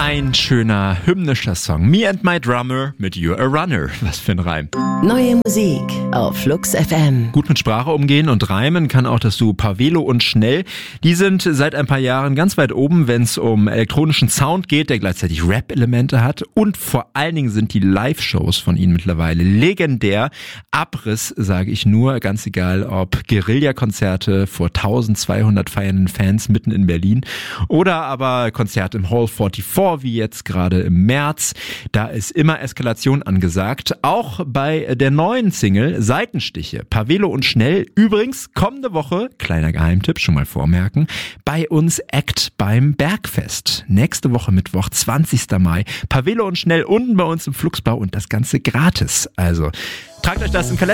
Ein schöner, hymnischer Song. Me and my drummer mit You're a Runner. Was für ein Reim. Neue Musik auf Flux FM. Gut mit Sprache umgehen und reimen kann auch das Duo Pavelo und Schnell. Die sind seit ein paar Jahren ganz weit oben, wenn es um elektronischen Sound geht, der gleichzeitig Rap-Elemente hat. Und vor allen Dingen sind die Live-Shows von ihnen mittlerweile legendär. Abriss, sage ich nur, ganz egal ob Guerilla-Konzerte vor 1200 feiernden Fans mitten in Berlin oder aber Konzerte im Hall 44, wie jetzt gerade im März. Da ist immer Eskalation angesagt. Auch bei der neuen Single Seitenstiche, Pavelo und Schnell. Übrigens, kommende Woche, kleiner Geheimtipp, schon mal vormerken, bei uns Act beim Bergfest. Nächste Woche Mittwoch, 20. Mai. Pavelo und Schnell unten bei uns im Fluxbau und das Ganze gratis. Also, tragt euch das im Kalender.